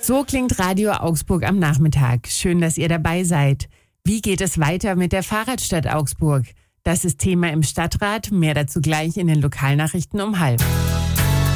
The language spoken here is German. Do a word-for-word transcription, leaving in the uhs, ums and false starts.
So klingt Radio Augsburg am Nachmittag. Schön, dass ihr dabei seid. Wie geht es weiter mit der Fahrradstadt Augsburg? Das ist Thema im Stadtrat. Mehr dazu gleich in den Lokalnachrichten um halb.